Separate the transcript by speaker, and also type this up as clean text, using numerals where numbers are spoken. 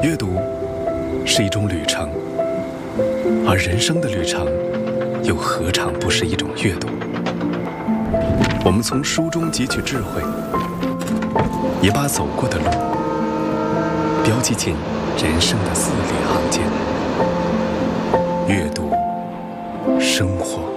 Speaker 1: 阅读是一种旅程，而人生的旅程又何尝不是一种阅读？我们从书中汲取智慧，也把走过的路标记进人生的字里行间。阅读，生活。